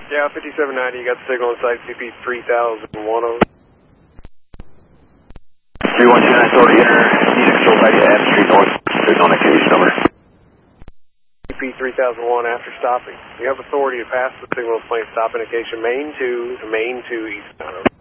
Yeah, 5790, you got the signal inside CP 3001 over. 319 authority enter, need control by the F Street North, signal activation over. CP 3001 after stopping. You have authority to pass the signal plane stop indication main 2 to main 2 eastbound over.